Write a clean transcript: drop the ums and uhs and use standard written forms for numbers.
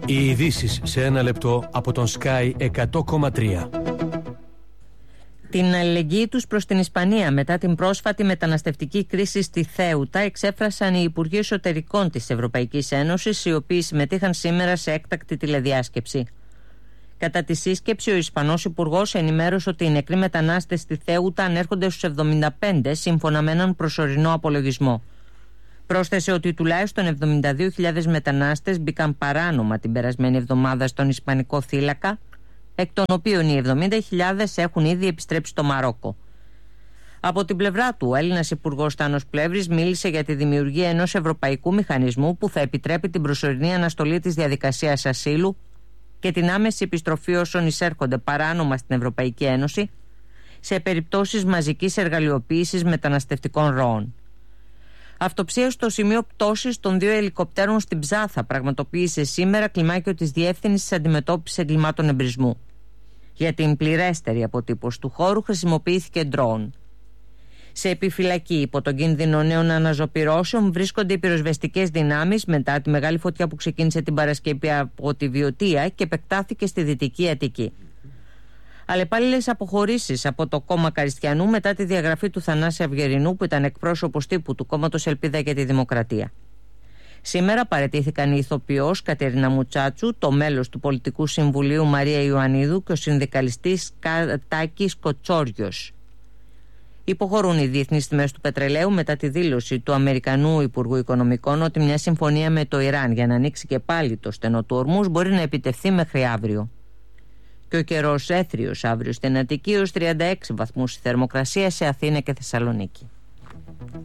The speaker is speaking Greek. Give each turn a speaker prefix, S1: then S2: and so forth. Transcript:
S1: Οι ειδήσεις σε ένα λεπτό από τον Sky 100,3.
S2: Την αλληλεγγύη τους προς την Ισπανία μετά την πρόσφατη μεταναστευτική κρίση στη Θέουτα εξέφρασαν οι Υπουργοί Εσωτερικών της Ευρωπαϊκής Ένωσης, οι οποίοι συμμετείχαν σήμερα σε έκτακτη τηλεδιάσκεψη. Κατά τη σύσκεψη, ο Ισπανός Υπουργός ενημέρωσε ότι οι νεκροί μετανάστες στη Θέουτα ανέρχονται στους 75 σύμφωνα με έναν προσωρινό απολογισμό. Πρόσθεσε ότι τουλάχιστον 72.000 μετανάστες μπήκαν παράνομα την περασμένη εβδομάδα στον Ισπανικό θύλακα, εκ των οποίων οι 70.000 έχουν ήδη επιστρέψει στο Μαρόκο. Από την πλευρά του, ο Έλληνας Υπουργός Στάνος Πλεύρης μίλησε για τη δημιουργία ενός ευρωπαϊκού μηχανισμού που θα επιτρέπει την προσωρινή αναστολή της διαδικασίας ασύλου και την άμεση επιστροφή όσων εισέρχονται παράνομα στην Ευρωπαϊκή Ένωση σε περιπτώσεις μαζικής εργαλειοποίησης μεταναστευτικών ροών. Αυτοψία στο σημείο πτώσης των 2 ελικοπτέρων στην Ψάθα πραγματοποίησε σήμερα κλιμάκιο της Διεύθυνσης Αντιμετώπισης Εγκλημάτων Εμπρισμού. Για την πληρέστερη αποτύπωση του χώρου χρησιμοποιήθηκε ντρόουν. Σε επιφυλακή υπό τον κίνδυνο νέων αναζωπυρώσεων βρίσκονται οι πυροσβεστικές δυνάμεις μετά τη μεγάλη φωτιά που ξεκίνησε την Παρασκευή από τη Βιωτία και επεκτάθηκε στη Δυτική Αττική. Αλλεπάλληλες αποχωρήσεις από το κόμμα Καριστιανού μετά τη διαγραφή του Θανάση Αυγερινού, που ήταν εκπρόσωπος τύπου του κόμματος Ελπίδα για τη Δημοκρατία. Σήμερα παραιτήθηκαν η ηθοποιός Κατερίνα Μουτσάτσου, το μέλος του Πολιτικού Συμβουλίου Μαρία Ιωαννίδου και ο συνδικαλιστής Τάκης Κοτσόριος. Υποχωρούν οι διεθνείς τιμές του πετρελαίου μετά τη δήλωση του Αμερικανού Υπουργού Οικονομικών ότι μια συμφωνία με το Ιράν για να ανοίξει και πάλι το στενό του Ορμούζ μπορεί να επιτευχθεί μέχρι αύριο. Και ο καιρός έθριος αύριο στην Αττική ως 36 βαθμούς η θερμοκρασία σε Αθήνα και Θεσσαλονίκη.